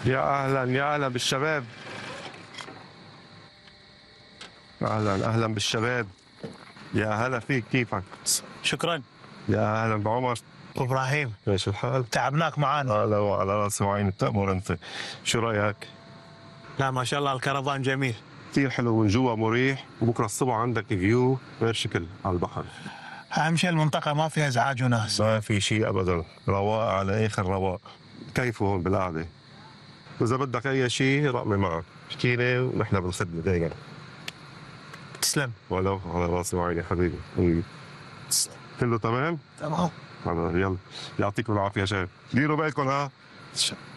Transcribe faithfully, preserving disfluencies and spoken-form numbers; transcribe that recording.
يا اهلا يا اهلا بالشباب. اهلا اهلا بالشباب. يا هلا فيك، كيفك؟ شكرا. يا اهلا بعمر. ابراهيم، كيف الحال؟ تعبناك معانا. هلا وعلى راسي وعيني، تأمر انت. شو رايك؟ لا ما شاء الله الكرفان جميل. كثير حلو من جوا، مريح، وبكره الصبح عندك فيو غير شكل على البحر. اهم شيء المنطقه ما فيها ازعاج وناس. ما في شيء ابدا، رواق على اخر رواق. كيف هون بالقعده. واذا بدك اي شيء رقمي معك، احكي لي ونحن بالخدمه دائما. تسلم. ولو على راسي وعيني حبيبي حبيبي. كله تمام؟ تمام. يلا يعطيكم العافيه شباب، ديروا بالكم ها.